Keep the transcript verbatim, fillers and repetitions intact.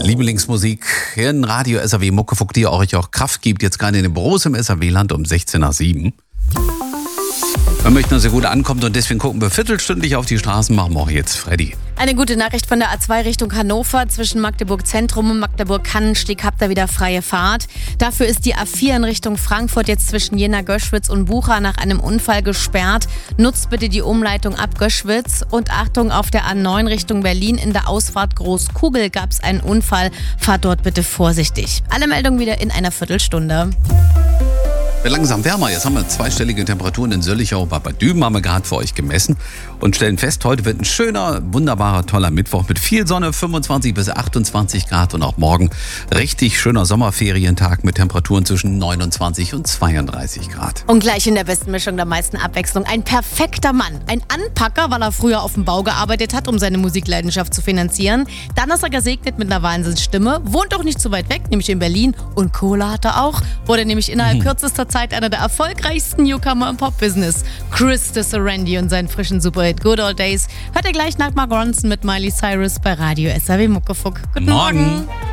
Lieblingsmusik hier in Radio S R W Muckefuck, die euch auch Kraft gibt. Jetzt gerade in den Büros im S R W-Land um sechzehn nach sieben. Wir möchten, dass ihr gut ankommt und deswegen gucken wir viertelstündlich auf die Straßen. Machen wir auch jetzt Freddy. Eine gute Nachricht von der A zwei Richtung Hannover. Zwischen Magdeburg Zentrum und Magdeburg-Kannensteg habt ihr wieder freie Fahrt. Dafür ist die A vier in Richtung Frankfurt jetzt zwischen Jena-Göschwitz und Bucha nach einem Unfall gesperrt. Nutzt bitte die Umleitung ab Göschwitz. Und Achtung, auf der A neun Richtung Berlin in der Ausfahrt Großkugel gab es einen Unfall. Fahrt dort bitte vorsichtig. Alle Meldungen wieder in einer Viertelstunde. Wird langsam wärmer. Jetzt haben wir zweistellige Temperaturen in Söllichau. Bei Düben haben wir gerade für euch gemessen und stellen fest, heute wird ein schöner, wunderbarer, toller Mittwoch mit viel Sonne, fünfundzwanzig bis achtundzwanzig Grad und auch morgen richtig schöner Sommerferientag mit Temperaturen zwischen neunundzwanzig und zweiunddreißig Grad. Und gleich in der besten Mischung der meisten Abwechslung. Ein perfekter Mann. Ein Anpacker, weil er früher auf dem Bau gearbeitet hat, um seine Musikleidenschaft zu finanzieren. Dann ist er gesegnet mit einer Wahnsinnsstimme. Wohnt auch nicht so weit weg, nämlich in Berlin. Und Kohle hat er auch. Wurde nämlich innerhalb mhm. kürzester Zeit einer der erfolgreichsten Newcomer im Pop-Business. Chris Sarandon und seinen frischen Superhit Good Old Days hört ihr gleich nach Mark Ronson mit Miley Cyrus bei Radio S R W Muckefuck. Guten Morgen. Morgen.